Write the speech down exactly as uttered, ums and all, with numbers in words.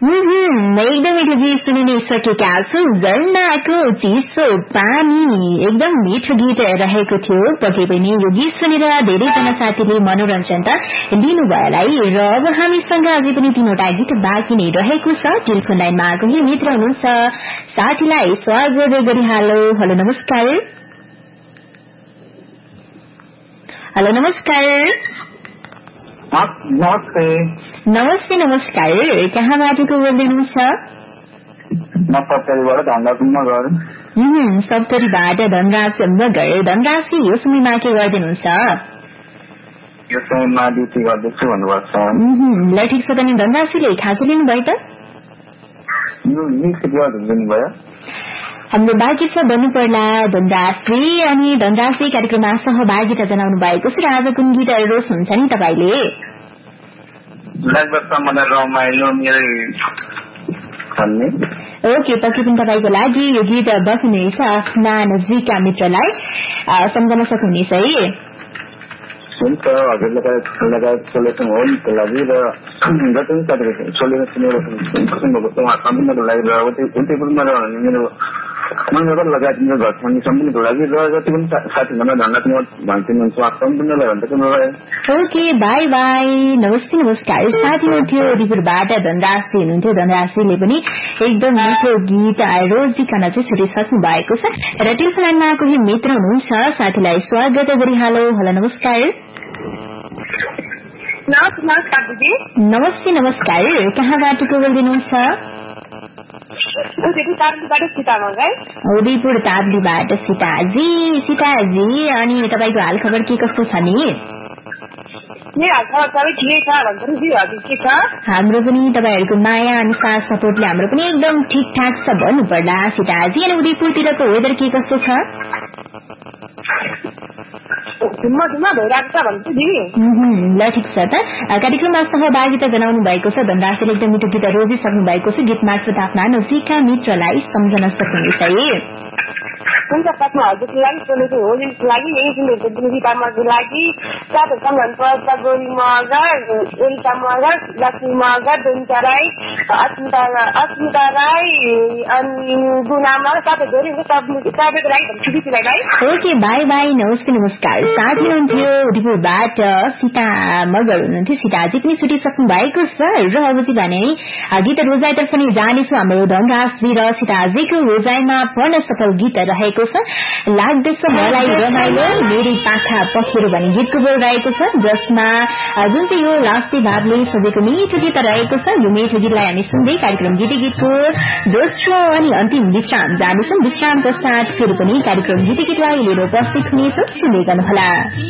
एकदम मिठो गीत सुनिनै सकेका छौं। झरनाको चिसो पानी एकदम मिठो गीत रहेको थियो। पक्कै पनि यो गीत सुनेर धेरैजना साथीले मनोरञ्जन त लिनुभयोलाई। र अब हामीसँग अझै पनि तीनवटा गीत बाँकी नै रहेको छ। टेलिफोन लाइनमा कोही मित्र हुनुहुन्छ, साथीलाई स्वागत गरिहालो। हेलो नमस्कार। हेलो नमस्कार। नमस्ते नमस्ते नमस्कार। कहाँबाट को बोल्दै हुनुहुन्छ? म सप्तरीबाट धनराज मगर। सप्तरीबाट धनराज मगर। धनराजले यो समयमा के गर्दै हुनुहुन्छ? यो समयमा ड्युटी गर्दैछु भन्नुपर्छ। ल ठिक छ। त धनराजले खाजा लिनुभयो त? लिनुभयो। हाम्रो बाँकी छ भन्नु पर्ला धनराजले। अनि धनराजले कार्यक्रममा सहभागिता जनाउनु भएको छ। र आज कुन गीत रोज हुन्छ नि तपाईँले? ओके, पक्कै पनि तपाईँको लागि यो गीत बस्नुहुनेछ। आफ्ना नजिकका मित्रलाई सम्झन सक्नुहुनेछ है। हुन्छ, हजुरलाई सोल्युसन हो नि त्यो लागि। र जति पनि तपाईँले सोल्युसन सुन्नुभएको सम्पूर्णको लागि र उतै पूर्वमा मेरो मनबाट लगायत मेरो घर छाउने सम्पूर्णको लागि र जति पनि साथीहरूलाई धन्यवाद भनिदिनुहुन्छ सम्पूर्णलाई भन्छ। Okay, by by. नमस्ते नमस्कार। साथी हुनुहुन्थ्यो रिपुरबाट धनराजले हुनुहुन्थ्यो। धनराजले पनि एकदम मिठो गीत रोजिकन चाहिँ छुटिसक्नु भएको छ। र टेलिफोन लाइनमा कोही मित्र हुनुहुन्छ, साथीलाई स्वागत गरिहालो। हेलो नमस्कार। नमस्कार दिदी। नमस्ते नमस्कार। कहाँबाट को बोल्दिनुहुन्छ? उदयपुर ताप्लीबाट सीताजी। सीताजी, अनि तपाईँको हाल खबर के कस्तो छ नि? हाम्रो पनि तपाईँहरूको माया अनि साथ सपोर्टले हाम्रो पनि एकदम ठिक ठाक छ भन्नु पर्ला सीताजी। अनि उदयपुरतिरको वेदर के कस्तो छ? ल ठिक छ। त कार्यक्रममा सहभागिता जनाउनु भएको छ। धनराजले एकदम मिठो गीत रोजिसक्नु भएको छ। गीत मार्फत आफ्ना नजिकका मित्रलाई सम्झन सक्नुहुनेछ है। हुन्छ, पक्का हजुरको लागि सोलेको होलीको लागि यही सुन्दैछु। गीतामाको लागि साथहरू सम्झन्छ गोरी मगर, एरिका मगर, लक्ष्मी मगर, दुनिता राई, अस्मिता अस्मिता राई, अनि गुना मगर, साथै धेरै तपाईँको लागि। Okay, by by. नमस्ते नमस्कार। साथी हुनुहुन्थ्यो उदयपुरबाट सीता मगर हुनुहुन्थ्यो। सीताजी पनि छुटिसक्नु भएको छ। र अब चाहिँ भने गीत रोजाइतर्फ पनि जानेछु। हाम्रो धनराजजी र सीताजीको रोजाइमा पढ्न सफल गीत रहेको छ। लाग्दैछ मलाई रमाइलो मेरी पाखा पखेरो भन्ने गीतको बोल रहेको छ, जसमा जुन चाहिँ यो लास्टे भावले सजेको मिठो गीत रहेको छ। यो मिठो गीतलाई हामी सुन्दै कार्यक्रम गीत गीतको दोस्रो अनि अन्तिम विश्राम जानेछौँ। विश्रामको साथ फेरि पनि कार्यक्रम गीत गीतलाई लिएर उपस्थित हुनेछौँ। सुन्दै गर्नुहोला।